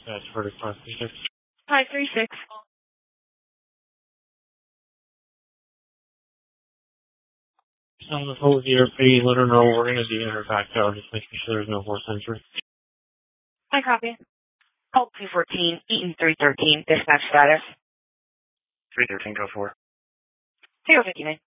That's for the 536. 536. On the phone with the ERP, let her know we're going to be in her back door, just making sure there's no forced entry. I copy. Call 214, Eaton 313, dispatch status. 313, go for. 059.